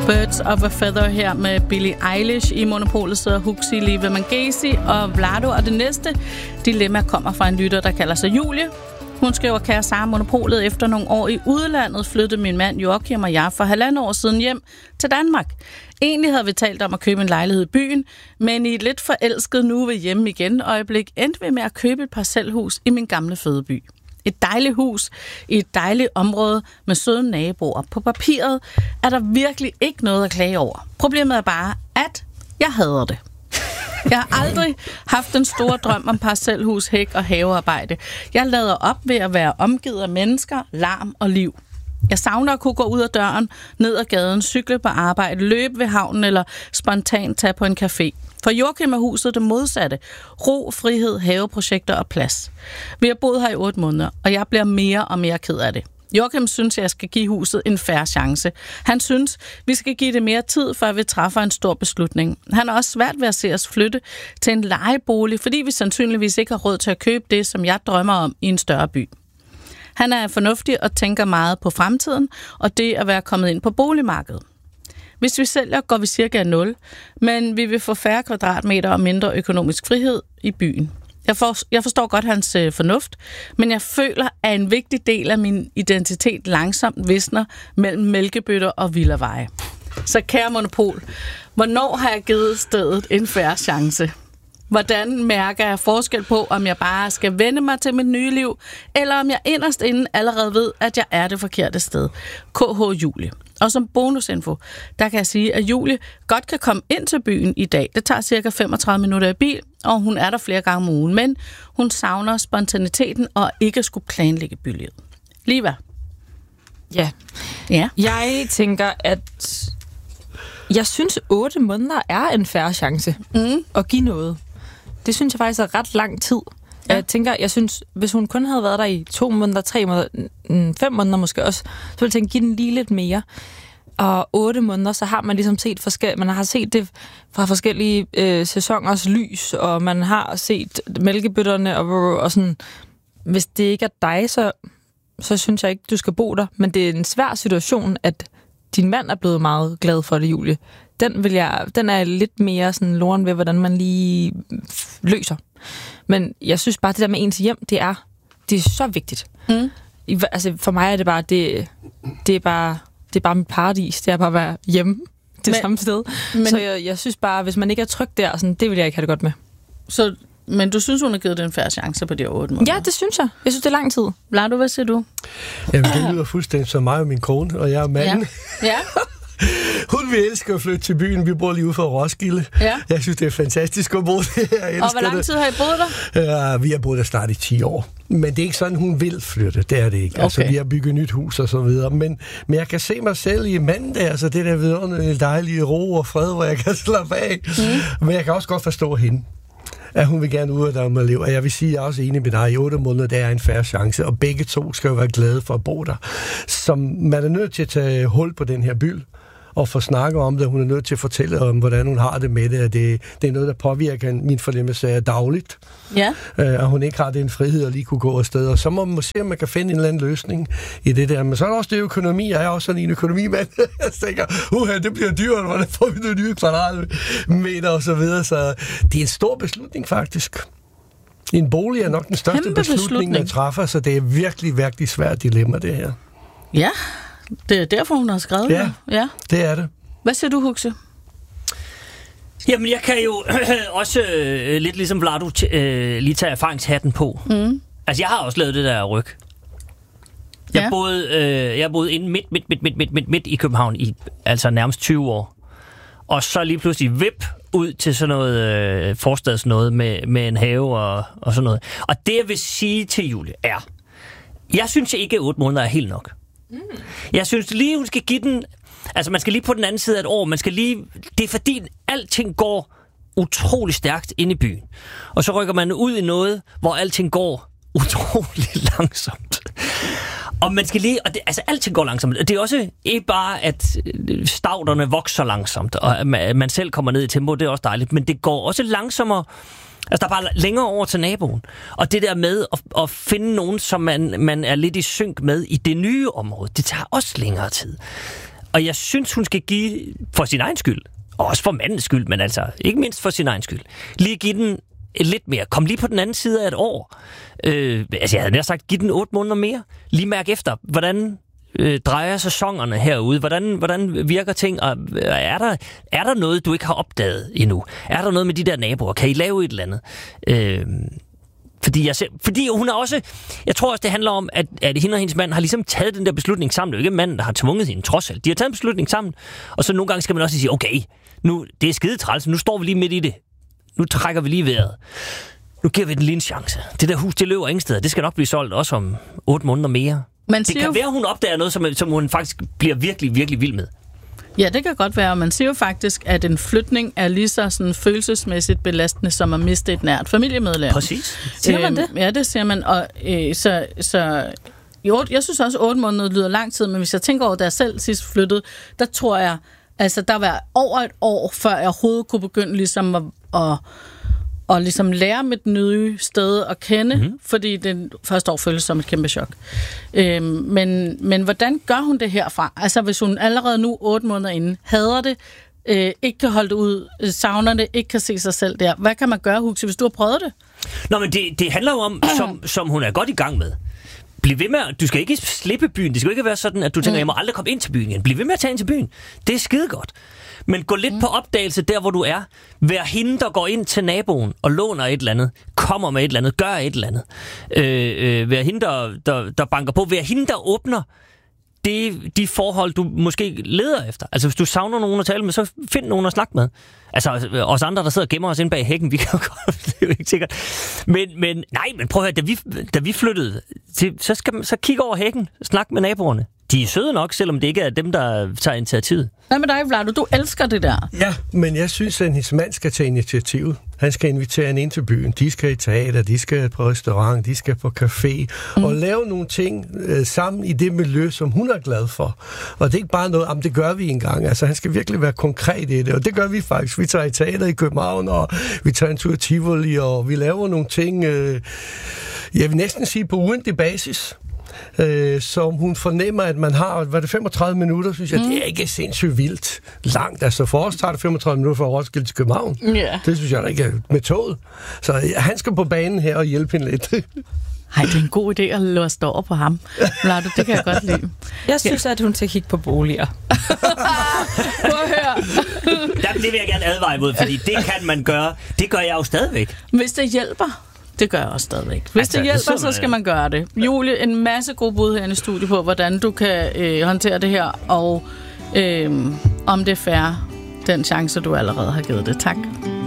Birds of a Feather her med Billie Eilish. I Monopolet sidder Huxi, Liva Mangesi og Vlado. Og det næste dilemma kommer fra en lytter, der kalder sig Julie. Hun skriver, kære Sara, Monopolet, efter nogle år i udlandet flyttede min mand Joachim og jeg for 1,5 år siden hjem til Danmark. Egentlig havde vi talt om at købe en lejlighed i byen, men i et lidt forelsket nu ved hjemme igen øjeblik endte vi med at købe et parcelhus i min gamle fødeby. Et dejligt hus i et dejligt område med søde naboer. På papiret er der virkelig ikke noget at klage over. Problemet er bare, at jeg hader det. Jeg har aldrig haft en stor drøm om parcelhus, hæk og havearbejde. Jeg lader op ved at være omgivet af mennesker, larm og liv. Jeg savner at kunne gå ud af døren, ned ad gaden, cykle på arbejde, løbe ved havnen eller spontant tage på en café. For Joachim er huset det modsatte. Ro, frihed, haveprojekter og plads. Vi har boet her i 8 måneder, og jeg bliver mere og mere ked af det. Joachim synes, jeg skal give huset en fair chance. Han synes, vi skal give det mere tid, før vi træffer en stor beslutning. Han er også svært ved at se os flytte til en lejebolig, fordi vi sandsynligvis ikke har råd til at købe det, som jeg drømmer om i en større by. Han er fornuftig og tænker meget på fremtiden, og det at være kommet ind på boligmarkedet. Hvis vi sælger, går vi cirka 0, men vi vil få færre kvadratmeter og mindre økonomisk frihed i byen. Jeg forstår godt hans fornuft, men jeg føler, at en vigtig del af min identitet langsomt visner mellem mælkebøtter og villaveje. Så kære Monopol, hvornår har jeg givet stedet en fair chance? Hvordan mærker jeg forskel på, om jeg bare skal vende mig til mit nye liv, eller om jeg inderst inden allerede ved, at jeg er det forkerte sted? KH Julie. Og som bonusinfo, der kan jeg sige, at Julie godt kan komme ind til byen i dag. Det tager cirka 35 minutter i bil, og hun er der flere gange om ugen. Men hun savner spontaniteten og ikke skulle planlægge bylivet. Liva? Ja. Jeg tænker, at jeg synes 8 måneder er en fair chance at give noget. Det synes jeg faktisk er ret lang tid. Ja. Jeg synes, hvis hun kun havde været der i 2 måneder, 3 måneder, 5 måneder måske også, så ville jeg tænke, give den lige lidt mere. Og 8 måneder, så har man ligesom set man har set det fra forskellige sæsoners lys, og man har set mælkebøtterne og sådan. Hvis det ikke er dig, så synes jeg ikke, du skal bo der. Men det er en svær situation, at din mand er blevet meget glad for det, Julie. Den er lidt mere sådan loren ved, hvordan man lige løser. Men jeg synes bare, det der med ens hjem, det er så vigtigt. Altså, for mig er det bare, det er bare mit paradis. Det er bare at være hjemme samme sted. Så jeg synes bare, hvis man ikke er tryg der, sådan, det vil jeg ikke have det godt med. Men du synes, hun har givet den en fair chance på de 8 måneder? Ja, det synes jeg. Jeg synes, det er lang tid. Vlado, hvad siger du? Jamen, det lyder fuldstændig som mig og min kone, og jeg er manden. Ja. Hun vil elske at flytte til byen. Vi bor lige ude for Roskilde. Ja. Jeg synes, det er fantastisk at bo der. Og hvor lang tid har I boet der? Vi har boet der snart i 10 år. Men det er ikke sådan, hun vil flytte. Det er det ikke. Okay. Altså, vi har bygget nyt hus og så videre. Men jeg kan se mig selv i manden der, altså det der vidunderlige dejlige ro og fred, hvor jeg kan slappe af. Men jeg kan også godt forstå hende, at hun vil gerne ud af der med liv. Og jeg vil sige, at jeg er også enig med dig. I 8 måneder, der er en fair chance. Og begge to skal jo være glade for at bo der. Så man er nødt til at tage hul på den her by og få snakket om det. Hun er nødt til at fortælle om, hvordan hun har det med det. At det er noget, der påvirker min fornemmelse af dagligt. Ja. Og hun ikke har den frihed at lige kunne gå afsted. Og så må man se, om man kan finde en eller anden løsning i det der. Men så er der også det økonomi. Jeg er også sådan en økonomimand. Jeg tænker, det bliver dyrt. Hvordan får vi nogle nye kvadratmeter og så videre. Så det er en stor beslutning, faktisk. En bolig er nok den største beslutning, man træffer. Så det er virkelig, virkelig svært dilemma, det her. Ja. Det er derfor, hun har skrevet det. Ja, det er det. Hvad siger du, Huxi? Jamen, jeg kan jo også lidt ligesom Vlado lige tage erfaringshatten på. Altså, jeg har også lavet det der ryg. Jeg boede inde midt i København i altså nærmest 20 år. Og så lige pludselig vip ud til sådan noget forstadsnået med en have og sådan noget. Og det, jeg vil sige til Julie, er, jeg synes ikke, at 8 måneder er helt nok. Jeg synes lige, hun skal give den. Altså, man skal lige på den anden side af et år. Man skal lige. Det er fordi, alting går utrolig stærkt inde i byen. Og så rykker man ud i noget, hvor alting går utrolig langsomt. Og man skal lige. Altså, alting går langsomt. Det er også ikke bare, at stavterne vokser langsomt, og man selv kommer ned i tempo. Det er også dejligt. Men det går også langsommere. Altså, der er bare længere over til naboen. Og det der med at finde nogen, som man er lidt i synk med i det nye område, det tager også længere tid. Og jeg synes, hun skal give, for sin egen skyld, og også for mandens skyld, men altså ikke mindst for sin egen skyld, lige give den lidt mere. Kom lige på den anden side af et år. Jeg havde nær sagt, giv den 8 måneder mere. Lige mærk efter, hvordan drejer sæsonerne herude? Hvordan virker ting? Og er der noget, du ikke har opdaget endnu? Er der noget med de der naboer? Kan I lave et eller andet? Fordi hun er også... Jeg tror også, det handler om, at hende og hendes mand har ligesom taget den der beslutning sammen. Det er jo ikke manden, der har tvunget hende, trods alt. De har taget en beslutning sammen. Og så nogle gange skal man også sige, okay, nu, det er skide træls, nu står vi lige midt i det. Nu trækker vi lige vejret. Nu giver vi den lige en chance. Det der hus, det løber ingen steder. Det skal nok blive solgt også om 8 måneder mere. Det kan være, hun opdager noget, som hun faktisk bliver virkelig, virkelig vild med. Ja, det kan godt være. Man siger jo faktisk, at en flytning er lige så sådan følelsesmæssigt belastende, som at miste et nært familiemedlem. Præcis. Siger man det? Ja, det siger man. Og jo, jeg synes også, 8 måneder lyder lang tid, men hvis jeg tænker over, da jeg selv sidst flyttede, der tror jeg, altså der var over et år, før jeg overhovedet kunne begynde ligesom at ligesom lære mit nye sted at kende, fordi det første år føles som et kæmpe chok. Men hvordan gør hun det herfra? Altså hvis hun allerede nu 8 måneder inden hader det, ikke kan holde det ud, savner det, ikke kan se sig selv der. Hvad kan man gøre, Huxi, hvis du har prøvet det? Nå, men det handler jo om, som hun er godt i gang med. Bliv ved med, du skal ikke slippe byen. Det skal ikke være sådan, at du tænker, jeg må aldrig komme ind til byen igen. Bliv ved med at tage ind til byen. Det er skide godt. Men gå lidt på opdagelse der, hvor du er. Vær hende, der går ind til naboen og låner et eller andet. Kommer med et eller andet. Gør et eller andet. Vær hende, der banker på. Vær hende, der åbner de forhold, du måske leder efter. Altså, hvis du savner nogen at tale med, så find nogen at snakke med. Altså, os andre, der sidder og gemmer os inde bag hækken, vi kan jo godt, det er jo ikke sikkert. Men prøv at høre, da vi flyttede, så kig over hækken, snak med naboerne. De er søde nok, selvom det ikke er dem, der tager initiativet. Hvad med dig, Vlado? Du elsker det der. Ja, men jeg synes, at hendes mand skal tage initiativet. Han skal invitere hende ind til byen. De skal i teater, de skal på restaurant, de skal på café. Og lave nogle ting sammen i det miljø, som hun er glad for. Og det er ikke bare noget, det gør vi engang. Altså, han skal virkelig være konkret i det. Og det gør vi faktisk. Vi tager i teater i København, og vi tager en tur i Tivoli, og vi laver nogle ting, jeg vil næsten sige på ugentlig basis. Som hun fornemmer, at man har, var det 35 minutter, synes jeg, det er ikke sindssygt vildt langt. Altså for os tager det 35 minutter fra Roskilde til København. Yeah. Det synes jeg ikke er med toget. Så han skal på banen her og hjælpe hende lidt. Ej, det er en god idé at låse over på ham. Vlado, det kan jeg godt lide. Jeg synes, at hun skal kigge på boliger. Prøv at høre. Det vil jeg gerne advare imod, fordi det kan man gøre. Det gør jeg jo stadigvæk. Hvis det hjælper. Det gør jeg også stadigvæk. Hvis det hjælper, så skal man gøre det. Julie, en masse gode bud her i studiet på, hvordan du kan håndtere det her, og om det er fair, den chance, du allerede har givet det. Tak.